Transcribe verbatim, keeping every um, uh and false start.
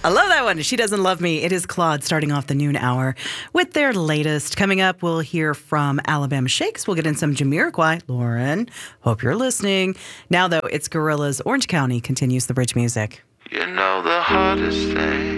I love that one. She Doesn't Love Me. It is Claude starting off the noon hour with their latest. Coming up, we'll hear from Alabama Shakes. We'll get in some Jamiroquai. Lauren, hope you're listening. Now, though, it's Gorillaz. Orange County continues the bridge music. You know the hardest thing